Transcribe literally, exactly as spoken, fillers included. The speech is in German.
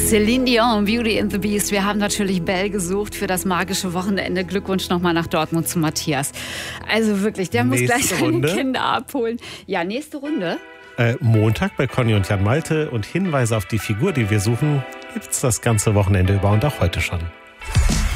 Celine Dion, Beauty and the Beast. Wir haben natürlich Belle gesucht für das magische Wochenende. Glückwunsch nochmal nach Dortmund zu Matthias. Also wirklich, der Nächste muss gleich seine Runde. Kinder abholen. Ja, nächste Runde. Äh, Montag bei Conny und Jan Malte und Hinweise auf die Figur, die wir suchen, gibt's das ganze Wochenende über und auch heute schon.